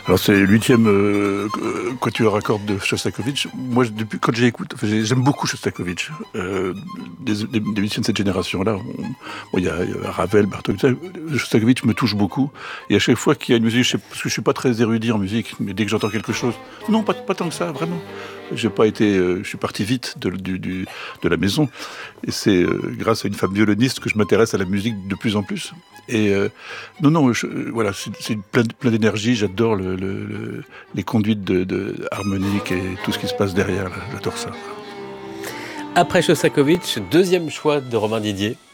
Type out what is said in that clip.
Alors c'est le 8e quatuor à cordes de Shostakovich. Moi, depuis quand j'écoute, j'aime beaucoup Shostakovich. Des musiciens de cette génération-là, il y a Ravel, Bartók, Shostakovich me touche beaucoup. Et à chaque fois qu'il y a une musique, parce que je suis pas très érudit en musique, mais dès que j'entends quelque chose, non, pas tant que ça, vraiment. Je suis parti vite de la maison. Et c'est grâce à une femme violoniste que je m'intéresse à la musique de plus en plus. Et non, voilà, c'est plein d'énergie. J'adore les conduites harmoniques et tout ce qui se passe derrière. Là. J'adore ça. Après Shostakovich, deuxième choix de Romain Didier.